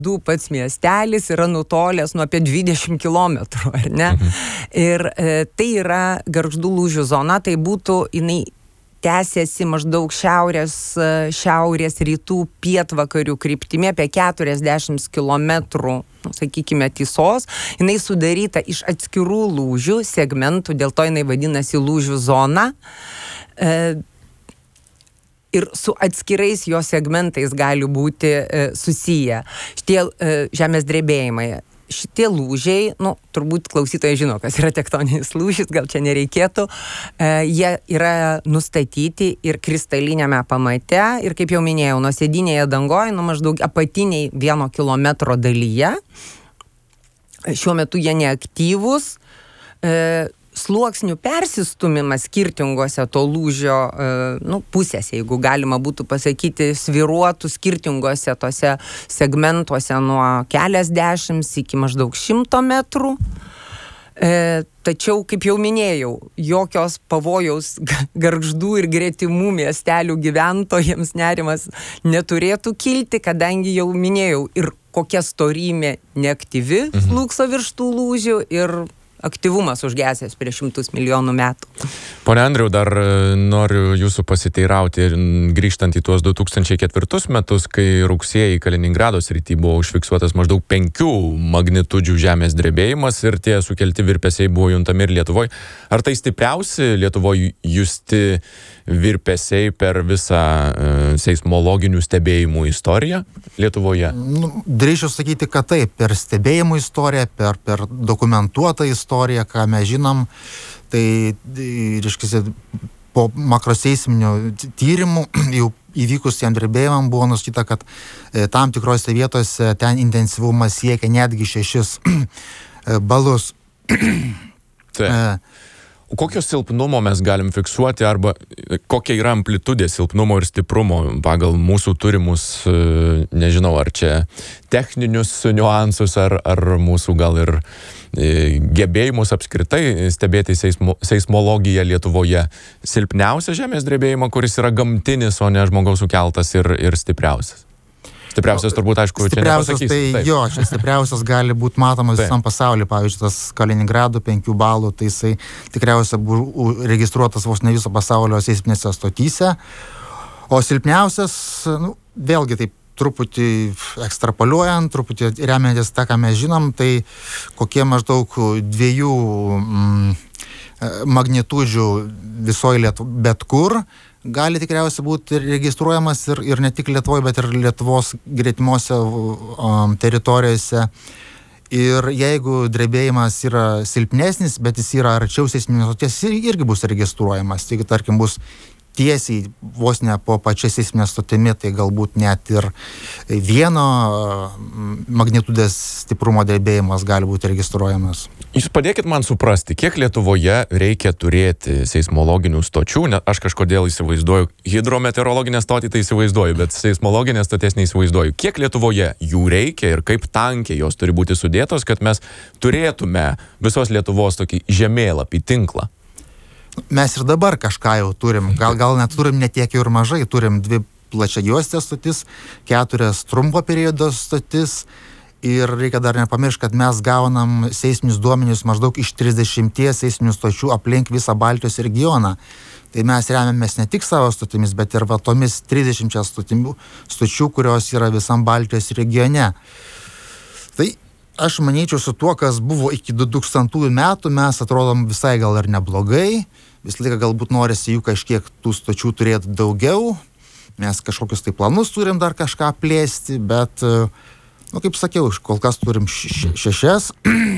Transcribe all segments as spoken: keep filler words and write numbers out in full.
Du pats miestelis yra nutolęs nuo apie dvidešimt kilometrų, ar ne? Mhm. Ir e, tai yra Gargždų lūžių zona, tai būtų, jinai tęsiasi maždaug šiaurės, šiaurės rytų pietvakarių kryptimi apie keturiasdešimt kilometrų, nu, sakykime, tiesos. Jinai sudaryta iš atskirų lūžių segmentų, dėl to jinai vadinasi lūžių zona. E, ir su atskirais jo segmentais gali būti e, susiję. Šitie e, žemės drebėjimai, šitie lūžiai, nu, turbūt klausytojai žino, kas yra tektoninis lūžis, gal čia nereikėtų, e, jie yra nustatyti ir kristalinėme pamate, ir kaip jau minėjau, nuosėdinėje dangoje, nu, maždaug apatiniai vieno kilometro dalyje. Šiuo metu jie neaktyvūs. E, sluoksnių persistumimas skirtingose to lūžio e, nu, pusėse, jeigu galima būtų pasakyti, sviruotų skirtingose tose segmentuose nuo keliasdešimt iki maždaug šimto metrų. E, tačiau, kaip jau minėjau, jokios pavojaus Gargždų ir gretimų miestelių gyventojams nerimas neturėtų kilti, kadangi jau minėjau ir kokia storymė neaktyvi slūkso virš tų lūžių ir aktyvumas užgesęs prieš šimtus milijonų metų. Pone Andriau, dar noriu jūsų pasiteirauti ir grįžtant į tuos du tūkstančiai ketvirtus metus, kai rugsėjį Kaliningrado srity buvo užfiksuotas maždaug penkių magnitudžių žemės drebėjimas ir tie sukelti virpesiai buvo juntami ir Lietuvoje. Ar tai stipriausi Lietuvoje justi virpesiai per visą e, seismologinių stebėjimų istoriją Lietuvoje? Nu, drįšiu sakyti, kad taip, per stebėjimų istoriją, per, per dokumentuotą istoriją, ką mes žinom, tai, reiškia, po makroseisminių tyrimų jau įvykus jam drebėjimam buvo nustatyta, kad e, tam tikrose vietose ten intensyvumas siekia netgi šešis e, balus. Taip. E, Kokio silpnumo mes galim fiksuoti arba kokia yra amplitudė silpnumo ir stiprumo pagal mūsų turimus, nežinau, ar čia techninius niuansus, ar, ar mūsų gal ir gebėjimus apskritai stebėti seismo, seismologiją Lietuvoje. Silpniausia žemės drebėjimą, kuris yra gamtinis, o ne žmogaus sukeltas ir, ir stipriausias. Stipriausias turbūt, aišku, čia nepasakysiu. Tai taip. Jo, čia stipriausias gali būti matomas visam pasaulyje. Pavyzdžiui, tas Kaliningrado penkių balų, tai jisai tikriausiai buvo registruotas vos ne viso pasaulio seisminėse stotyse. O silpniausias, nu, vėlgi taip truputį ekstrapoliuojant, truputį remiantis tą, ką mes žinom, tai kokie maždaug dviejų mm, magnitudžių visoje Lietuvoje, bet kur, gali tikriausiai būti registruojamas ir, ir ne tik Lietuvoje, bet ir Lietuvos gretimose um, teritorijose. Ir jeigu drebėjimas yra silpnesnis, bet jis yra arčiau seisminės stoties, jis irgi bus registruojamas. Taigi, tarkim, bus tiesiai vos ne po pačia seisminė stotimi, tai galbūt net ir vieno magnitudės stiprumo drebėjimas gali būti registruojamas. Jūs padėkit man suprasti, kiek Lietuvoje reikia turėti seismologinių stočių, ne, aš kažkodėl įsivaizduoju, hidrometeorologinę stotį tai įsivaizduoju, bet seismologinės stoties neįsivaizduoju. Kiek Lietuvoje jų reikia ir kaip tankiai jos turi būti sudėtos, kad mes turėtume visos Lietuvos tokį žemėlapį, tinklą? Mes ir dabar kažką jau turim, gal, gal net turim ne tiek jau ir mažai, turim dvi plačiajuostės stotis, keturias trumpo periodo stotis ir reikia dar nepamiršti, kad mes gaunam seisminius duomenis maždaug iš trisdešimties seisminių stočių aplink visą Baltijos regioną. Tai mes remiamės ne tik savo stotimis, bet ir va tomis trisdešimčia stočių, kurios yra visam Baltijos regione. Tai aš manyčiau, su tuo, kas buvo iki du tūkstantųjų metų, mes atrodom visai gal ir neblogai. Visą laiką galbūt norisi jų kažkiek tų stočių turėti daugiau. Mes kažkokius tai planus turim dar kažką plėsti, bet, nu, kaip sakiau, kol kas turim šešias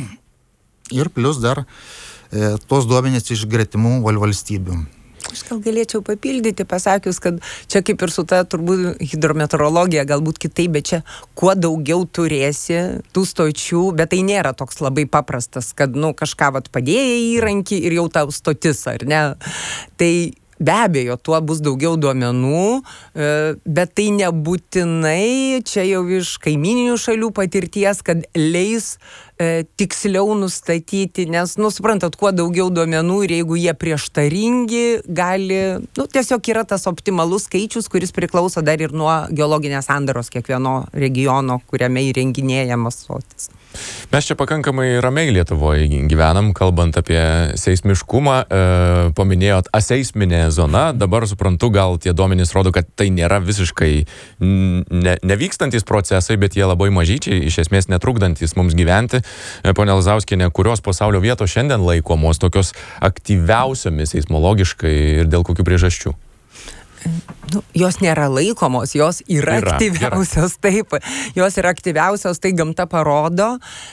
ir plus dar e, tos duomenys iš gretimų valstybių. Aš gal galėčiau papildyti, pasakius, kad čia kaip ir su ta turbūt hidrometeorologija, galbūt kitaip, bet čia kuo daugiau turėsi tų stočių, bet tai nėra toks labai paprastas, kad, nu, kažką vat padėjai įrankį ir jau tau stotis, ar ne? Tai be abejo, tuo bus daugiau duomenų, bet tai nebūtinai čia jau iš kaimininių šalių patirties, kad leis tiksliau nustatyti, nes, nu, suprantat, kuo daugiau duomenų ir jeigu jie prieštaringi, gali, nu, tiesiog yra tas optimalus skaičius, kuris priklauso dar ir nuo geologinės sandaros kiekvieno regiono, kuriame įrenginėjamas stotis. Mes čia pakankamai ramiai Lietuvoje gyvenam, kalbant apie seismiškumą, e, paminėjot aseisminė zona, dabar suprantu, gal tie duomenys rodo, kad tai nėra visiškai ne, nevykstantis procesai, bet jie labai mažyčiai, iš esmės netrukdantis mums gyventi. E, Ponia Lazauskienė, kurios pasaulio vietos šiandien laikomos tokios aktyviausiomis seismologiškai ir dėl kokių priežasčių? Nu, jos nėra laikomos, jos yra, yra aktyviausios, yra. Taip, jos yra aktyviausios, tai gamta parodo.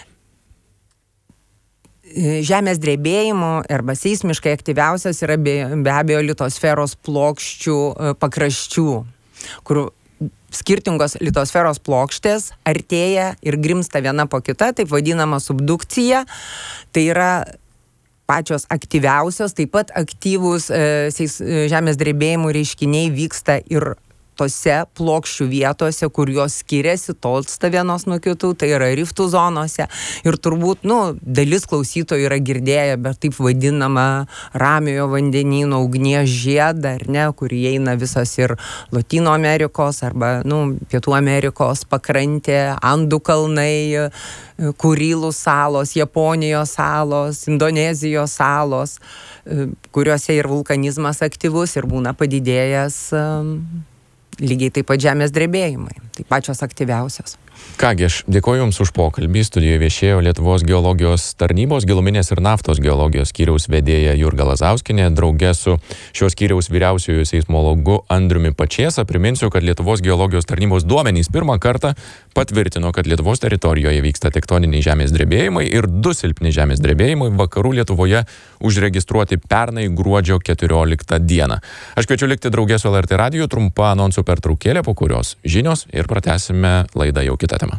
Žemės drebėjimo arba seismiškai aktyviausios yra be, be abejo litosferos plokščių pakraščių, kur skirtingos litosferos plokštės artėja ir grimsta viena po kita, taip vadinama subdukcija. Tai yra pačios aktyviausios, taip pat aktyvūs e, žemės drebėjimų reiškiniai vyksta ir tose plokščių vietose, kur jos skiriasi, tolsta vienos nuo kitų, tai yra riftų zonose. Ir turbūt, nu, dalis klausytojų yra girdėję, bet taip vadinama Ramiojo vandenyno ugnies žiedą, ar ne, kur įeina visas ir Lotynų Amerikos arba, nu, Pietų Amerikos pakrantė, Andų kalnai, Kurilų salos, Japonijos salos, Indonezijos salos, kuriuose ir vulkanizmas aktyvus ir būna padidėjęs lygiai taip pat žemės drebėjimai. Tai pačios aktyviausios. Kągi, aš dėkoju Jums už pokalbį. Studijoje viešėjo Lietuvos geologijos tarnybos giluminės ir naftos geologijos skyriaus vedėja Jurga Lazauskienė, drauge su šios skyriaus vyriausiuoju seismologu Andriumi Pačėsa. Priminsiu, kad Lietuvos geologijos tarnybos duomenys pirmą kartą patvirtino, kad Lietuvos teritorijoje vyksta tektoniniai žemės drebėjimai ir du silpni žemės drebėjimai vakarų Lietuvoje užregistruoti pernai gruodžio keturioliktą dieną. Aš kviečiu likti drauge su L R T radiju, trumpa anonsų pertraukėlė, po kurios žinios ir pratęsime laidą jau kitą temą.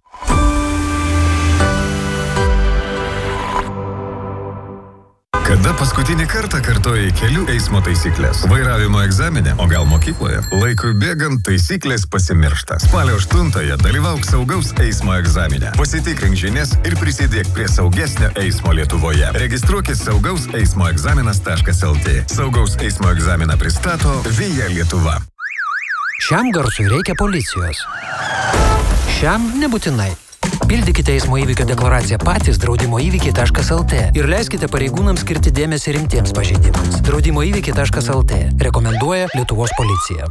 Kada paskutinį kartą kartojai kelių eismo taisyklės? Vairavimo egzamine, o gal mokykloje? Laikui bėgant taisyklės pasimiršta. Spalio aštuntąją dalyvauk saugaus eismo egzamine. Pasitikrink žinias ir prisidėk prie saugesnio eismo Lietuvoje. Registruokis saugaus eismo egzaminas taškas el tė. Saugaus eismo egzaminą pristato Via Lietuva. Šiam garsui reikia policijos. Šiam nebūtinai. Pildykite eismo įvykio deklaraciją patys draudimo įvykiai taškas el tė ir leiskite pareigūnams skirti dėmesį rimtiems pažeidimams. draudimo įvykiai taškas el tė rekomenduoja Lietuvos policija.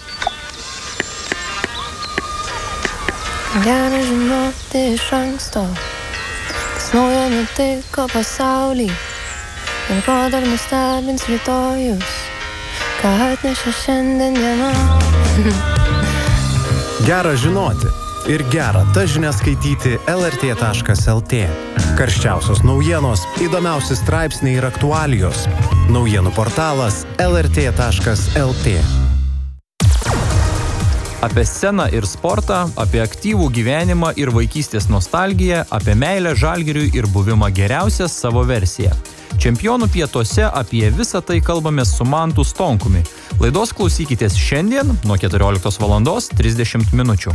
Gera žinoti iš anksto, kas naujo nutiko pasaulį ir ko dar nustebins rytojus, ką atneša šiandien diena. Gera žinoti ir gera tas žinias skaityti el er tė taškas el tė. Karščiausios naujienos, įdomiausi straipsniai ir aktualijos. Naujienų portalas el er tė taškas el tė. Apie sceną ir sportą, apie aktyvų gyvenimą ir vaikystės nostalgiją, apie meilę Žalgiriui ir buvimą geriausią savo versiją. Čempionų pietuose apie visą tai kalbamės su Mantu Stonkumi. Laidos klausykitės šiandien nuo keturioliktos valandos trisdešimt minučių.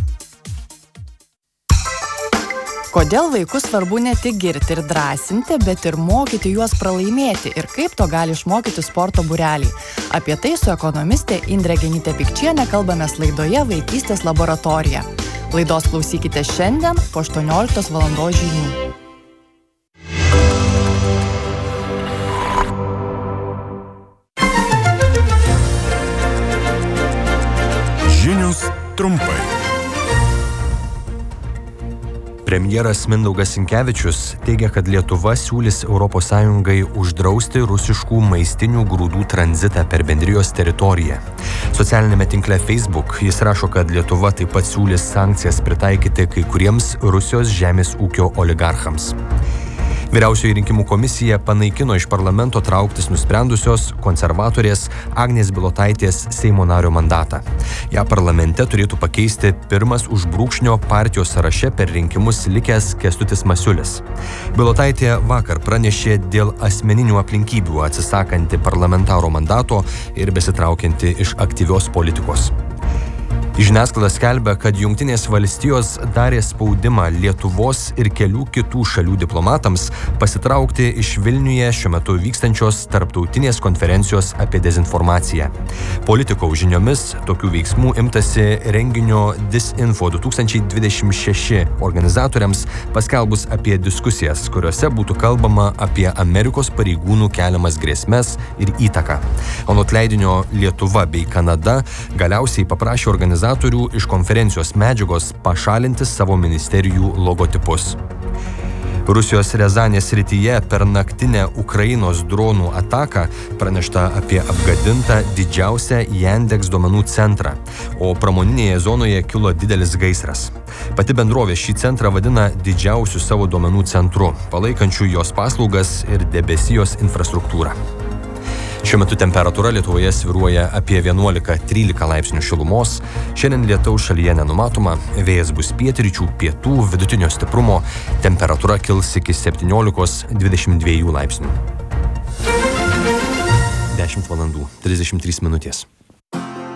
Kodėl vaikus svarbu ne tik girti ir drąsinti, bet ir mokyti juos pralaimėti ir kaip to gali išmokyti sporto būreliai. Apie tai su ekonomistė Indrė Genytė-Pikčienė kalbamės laidoje Vaikystės laboratorija. Laidos klausykite šiandien po aštuonioliktos valandos žinių. Žinios trumpai. Premjeras Mindaugas Sinkevičius teigia, kad Lietuva siūlys Europos Sąjungai uždrausti rusiškų maistinių grūdų tranzitą per bendrijos teritoriją. Socialinėme tinkle Facebook jis rašo, kad Lietuva taip pat siūlys sankcijas pritaikyti kai kuriems Rusijos žemės ūkio oligarchams. Vyriausioji rinkimų komisija panaikino iš parlamento trauktis nusprendusios konservatorės Agnės Bilotaitės Seimo nario mandatą. Ja parlamente turėtų pakeisti pirmas už brūkšnio partijos sąraše per rinkimus likęs Kęstutis Masiulis. Bilotaitė vakar pranešė dėl asmeninių aplinkybių atsisakanti parlamentaro mandato ir besitraukianti iš aktyvios politikos. Žiniasklaida skelbia, kad Jungtinės valstijos darė spaudimą Lietuvos ir kelių kitų šalių diplomatams pasitraukti iš Vilniuje šiuo metu vykstančios tarptautinės konferencijos apie dezinformaciją. Politiko žiniomis tokių veiksmų imtasi renginio Disinfo du tūkstančiai dvidešimt šeši organizatoriams paskelbus apie diskusijas, kuriuose būtų kalbama apie Amerikos pareigūnų keliamas grėsmes ir įtaką. Anot leidinio Lietuva bei Kanada galiausiai paprašė organizatorių iš konferencijos medžiagos pašalinti savo ministerijų logotipus. Rusijos Riazanės srityje per naktinę Ukrainos dronų ataką pranešta apie apgadintą didžiausią Yandex duomenų centrą, o pramoninėje zonoje kilo didelis gaisras. Pati bendrovė šį centrą vadina didžiausiu savo duomenų centru, palaikančiu jos paslaugas ir debesijos infrastruktūrą. Šiuo metu temperatūra Lietuvoje svyruoja apie vienuolika trylika laipsnių šilumos. Šiandien lietaus šalyje nenumatoma, vėjas bus pietryčių, pietų, vidutinio stiprumo, temperatūra kils iki septyniolika dvidešimt dva laipsnių. dešimt valandų trisdešimt trys minutės.